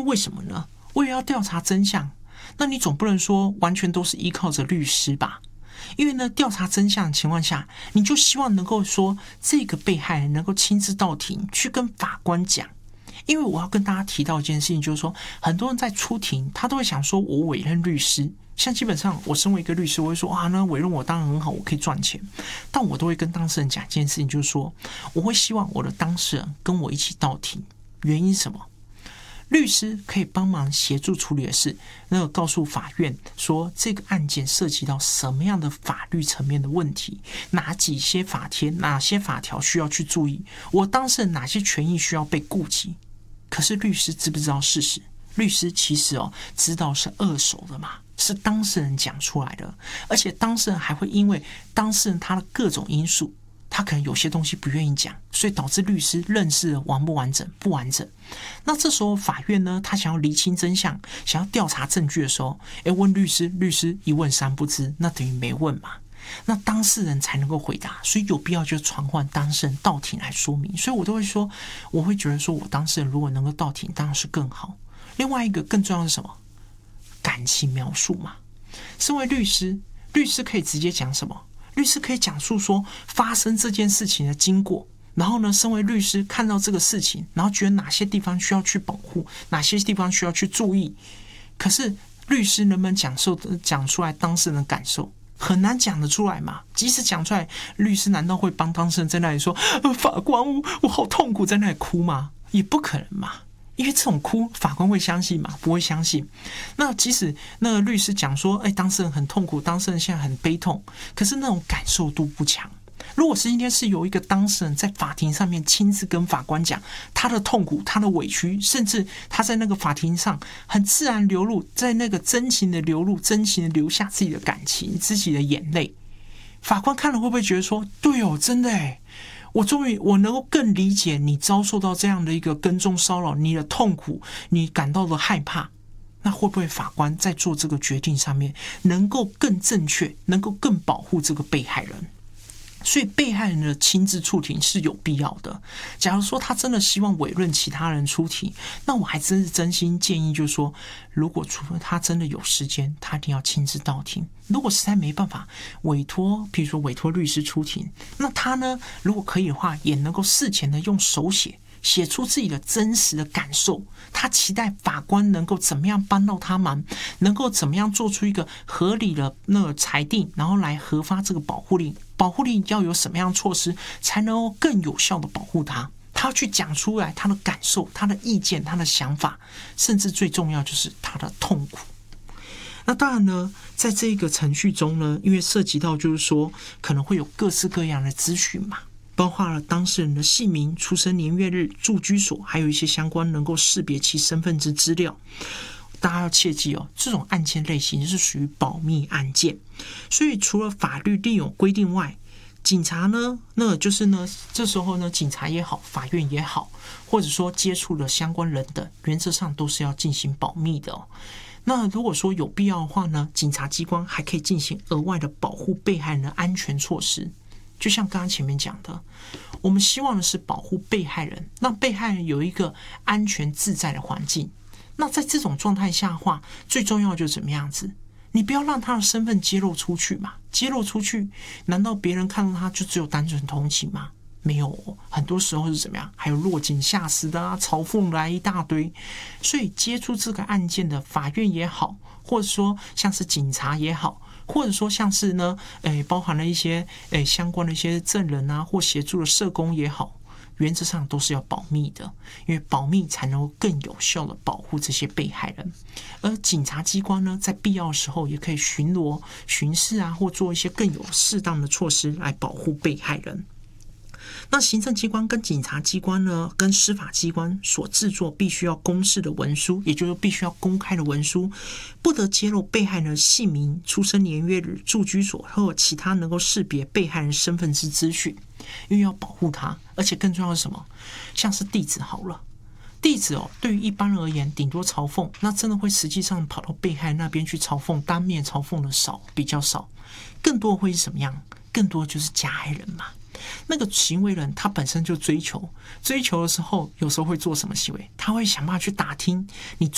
为什么呢？为了要调查真相，那你总不能说完全都是依靠着律师吧？因为呢，调查真相的情况下，你就希望能够说这个被害人能够亲自到庭去跟法官讲。因为我要跟大家提到一件事情，就是说，很多人在出庭，他都会想说，我委任律师。像基本上，我身为一个律师，我会说啊，那委任我当然很好，我可以赚钱。但我都会跟当事人讲一件事情，就是说，我会希望我的当事人跟我一起到庭。原因是什么？律师可以帮忙协助处理的是，那个告诉法院说这个案件涉及到什么样的法律层面的问题，哪些法条需要去注意，我当事人哪些权益需要被顾及。可是律师知不知道事实？律师其实知道是二手的嘛，是当事人讲出来的，而且当事人还会因为当事人他的各种因素，他可能有些东西不愿意讲，所以导致律师认识的完不完整，不完整。那这时候法院呢，他想要厘清真相，想要调查证据的时候，问律师，律师一问三不知，那等于没问嘛。那当事人才能够回答，所以有必要就传唤当事人到庭来说明。所以我都会说，我会觉得说我当事人如果能够到庭，当然是更好。另外一个更重要的是什么？感情描述嘛。身为律师，律师可以直接讲什么？律师可以讲述说发生这件事情的经过，然后呢，身为律师看到这个事情，然后觉得哪些地方需要去保护，哪些地方需要去注意。可是律师能不能讲出来当事人的感受？很难讲得出来嘛。即使讲出来，律师难道会帮当事人在那里说法官我好痛苦，在那里哭吗？也不可能嘛。因为这种哭，法官会相信吗？不会相信。那即使那个律师讲说，当事人很痛苦，当事人现在很悲痛，可是那种感受度不强。如果是今天是有一个当事人在法庭上面亲自跟法官讲他的痛苦、他的委屈，甚至他在那个法庭上很自然流露，在那个真情的流露、真情的流下自己的感情、自己的眼泪，法官看了会不会觉得说，对哦，真的耶，我终于我能够更理解你遭受到这样的一个跟踪骚扰，你的痛苦，你感到的害怕。那会不会法官在做这个决定上面能够更正确，能够更保护这个被害人？所以被害人的亲自出庭是有必要的。假如说他真的希望委任其他人出庭，那我还真心建议就是说，如果除了他真的有时间，他一定要亲自到庭。如果实在没办法比如说委托律师出庭，那他呢，如果可以的话，也能够事前的用手写出自己的真实的感受，他期待法官能够怎么样帮到他忙，能够怎么样做出一个合理的那个裁定，然后来核发这个保护令。保护令要有什么样的措施才能够更有效的保护他？他要去讲出来他的感受、他的意见、他的想法，甚至最重要就是他的痛苦。那当然呢，在这个程序中呢，因为涉及到就是说可能会有各式各样的资讯嘛，包括了当事人的姓名、出生年月日、住居所，还有一些相关能够识别其身份之资料。大家要切记这种案件类型是属于保密案件，所以除了法律另有规定外，警察呢，那就是呢，这时候呢，警察也好，法院也好，或者说接触的相关人等，原则上都是要进行保密的。那如果说有必要的话呢，警察机关还可以进行额外的保护被害人的安全措施。就像刚刚前面讲的，我们希望的是保护被害人，让被害人有一个安全自在的环境。那在这种状态下的话，最重要就是怎么样子？你不要让他的身份揭露出去嘛！揭露出去，难道别人看到他就只有单纯同情吗？没有，很多时候是怎么样？还有落井下石的嘲讽来一大堆。所以接触这个案件的法院也好，或者说像是警察也好，或者说像是呢，包含了一些相关的一些证人啊，或协助的社工也好。原则上都是要保密的，因为保密才能够更有效的保护这些被害人。而警察机关呢，在必要的时候也可以巡逻、巡视啊，或做一些更有适当的措施来保护被害人。那行政机关跟警察机关呢，跟司法机关所制作必须要公示的文书，也就是必须要公开的文书，不得揭露被害人姓名、出生年月日、住居所或其他能够识别被害人身份之资讯，因为要保护他。而且更重要的是什么？像是地址好了，地址对于一般人而言，顶多嘲讽，那真的会实际上跑到被害人那边去嘲讽，当面嘲讽的比较少，更多会是什么样？更多就是加害人嘛。那个行为人他本身就追求的时候，有时候会做什么行为？他会想办法去打听你